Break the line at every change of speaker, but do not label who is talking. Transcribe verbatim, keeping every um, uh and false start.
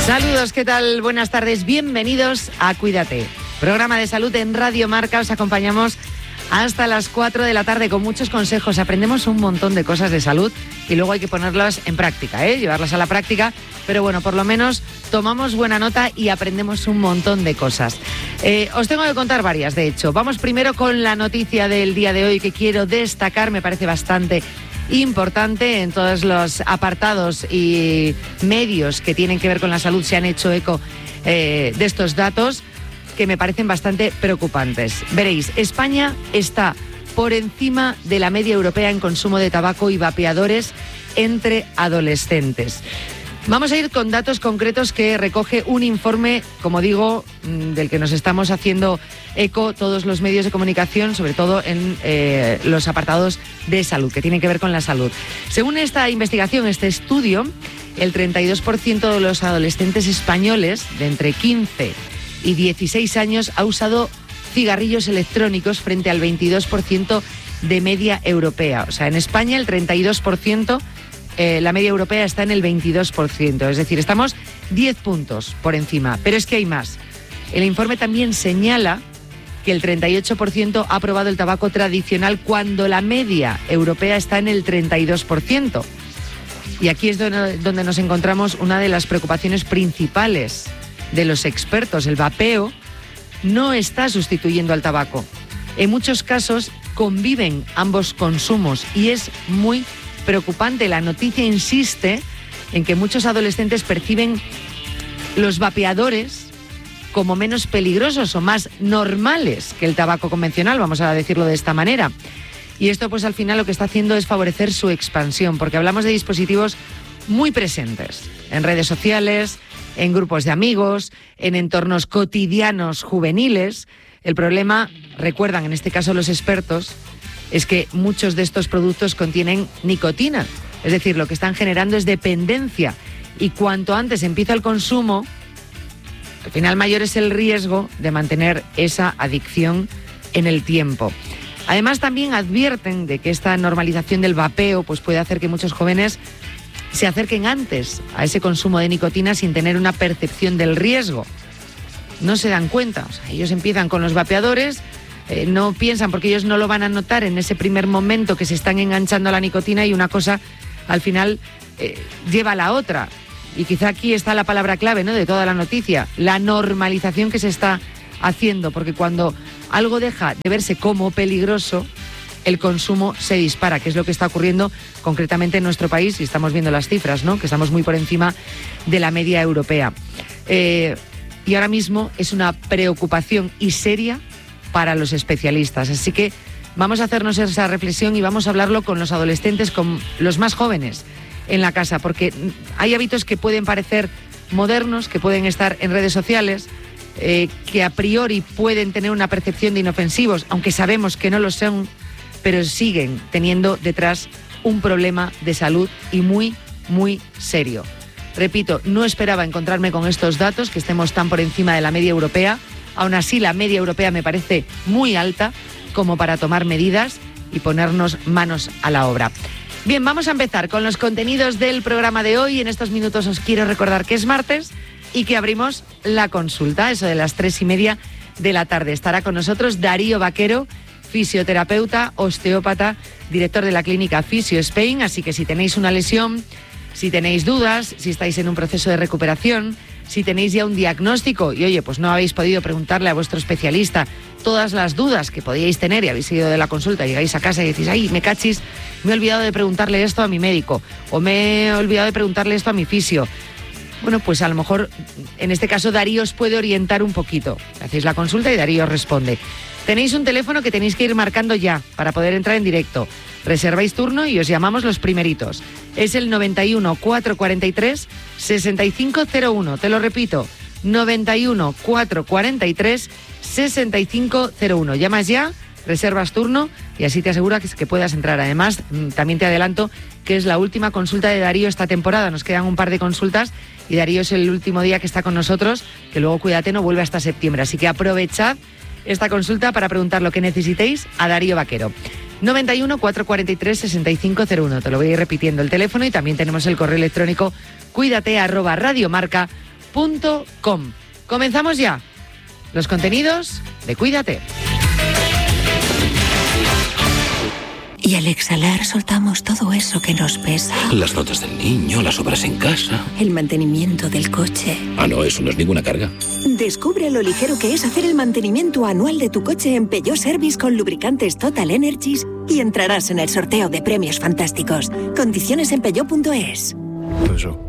Saludos, ¿qué tal? Buenas tardes, bienvenidos a Cuídate, programa de salud en Radio Marca. Os acompañamos hasta las cuatro de la tarde con muchos consejos. Aprendemos un montón de cosas de salud y luego hay que ponerlas en práctica, ¿eh? Llevarlas a la práctica, pero bueno, por lo menos tomamos buena nota y aprendemos un montón de cosas. Eh, os tengo que contar varias, de hecho. Vamos primero con la noticia del día de hoy que quiero destacar, me parece bastante importante. En todos los apartados y medios que tienen que ver con la salud se han hecho eco eh, de estos datos que me parecen bastante preocupantes. Veréis, España está por encima de la media europea en consumo de tabaco y vapeadores entre adolescentes. Vamos a ir con datos concretos que recoge un informe, como digo, del que nos estamos haciendo eco todos los medios de comunicación, sobre todo en eh, los apartados de salud, que tienen que ver con la salud. Según esta investigación, este estudio, el treinta y dos por ciento de los adolescentes españoles de entre quince y dieciséis años ha usado cigarrillos electrónicos frente al veintidós por ciento de media europea. O sea, en España el treinta y dos por ciento, eh, la media europea está en el veintidós por ciento. Es decir, estamos diez puntos por encima. Pero es que hay más. El informe también señala que el treinta y ocho por ciento ha probado el tabaco tradicional cuando la media europea está en el treinta y dos por ciento. Y aquí es donde, donde nos encontramos una de las preocupaciones principales de los expertos. El vapeo no está sustituyendo al tabaco. En muchos casos conviven ambos consumos y es muy preocupante. La noticia insiste en que muchos adolescentes perciben los vapeadores como menos peligrosos o más normales que el tabaco convencional, vamos a decirlo de esta manera. Y esto pues al final lo que está haciendo es favorecer su expansión, porque hablamos de dispositivos muy presentes en redes sociales, en grupos de amigos, en entornos cotidianos juveniles. El problema, recuerdan en este caso los expertos, es que muchos de estos productos contienen nicotina. Es decir, lo que están generando es dependencia. Y cuanto antes empieza el consumo, al final mayor es el riesgo de mantener esa adicción en el tiempo. Además, también advierten de que esta normalización del vapeo pues puede hacer que muchos jóvenes se acerquen antes a ese consumo de nicotina sin tener una percepción del riesgo. No se dan cuenta. O sea, ellos empiezan con los vapeadores, eh, no piensan porque ellos no lo van a notar en ese primer momento que se están enganchando a la nicotina y una cosa al final eh, lleva a la otra. Y quizá aquí está la palabra clave, ¿no?, de toda la noticia, la normalización que se está haciendo, porque cuando algo deja de verse como peligroso, el consumo se dispara, que es lo que está ocurriendo concretamente en nuestro país, y estamos viendo las cifras, ¿no?, que estamos muy por encima de la media europea. Eh, y ahora mismo es una preocupación y seria para los especialistas. Así que vamos a hacernos esa reflexión y vamos a hablarlo con los adolescentes, con los más jóvenes en la casa, porque hay hábitos que pueden parecer modernos, que pueden estar en redes sociales, eh, que a priori pueden tener una percepción de inofensivos, aunque sabemos que no lo son, pero siguen teniendo detrás un problema de salud y muy, muy serio. Repito, no esperaba encontrarme con estos datos, que estemos tan por encima de la media europea. Aún así, la media europea me parece muy alta como para tomar medidas y ponernos manos a la obra. Bien, vamos a empezar con los contenidos del programa de hoy. En estos minutos os quiero recordar que es martes y que abrimos la consulta, eso de las tres y media de la tarde. Estará con nosotros Darío Vaquero, fisioterapeuta, osteópata, director de la clínica Fisio Spain. Así que si tenéis una lesión, si tenéis dudas, si estáis en un proceso de recuperación, si tenéis ya un diagnóstico y oye, pues no habéis podido preguntarle a vuestro especialista todas las dudas que podíais tener y habéis ido de la consulta, llegáis a casa y decís, ay, me cachis, me he olvidado de preguntarle esto a mi médico o me he olvidado de preguntarle esto a mi fisio. Bueno, pues a lo mejor en este caso Darío os puede orientar un poquito. Hacéis la consulta y Darío os responde. Tenéis un teléfono que tenéis que ir marcando ya para poder entrar en directo. Reserváis turno y os llamamos los primeritos. Es el noventa y uno, cuatrocientos cuarenta y tres, sesenta y cinco cero uno. Te lo repito, noventa y uno, cuatrocientos cuarenta y tres, sesenta y cinco cero uno. Llamas ya, reservas turno y así te asegura que, que puedas entrar. Además, también te adelanto que es la última consulta de Darío esta temporada. Nos quedan un par de consultas y Darío es el último día que está con nosotros, que luego, cuídate, no vuelve hasta septiembre. Así que aprovechad esta consulta para preguntar lo que necesitéis a Darío Vaquero. noventa y uno, cuatrocientos cuarenta y tres, sesenta y cinco cero uno. Te lo voy a ir repitiendo el teléfono y también tenemos el correo electrónico cuídate arroba radiomarca punto com. Comenzamos ya. Los contenidos de Cuídate.
Y al exhalar soltamos todo eso que nos pesa.
Las notas del niño, las obras en casa.
El mantenimiento del coche.
Ah, no, eso no es ninguna carga.
Descubre lo ligero que es hacer el mantenimiento anual de tu coche en Peugeot Service con lubricantes Total Energies y entrarás en el sorteo de premios fantásticos. Condiciones en peugeot punto es.
Peugeot.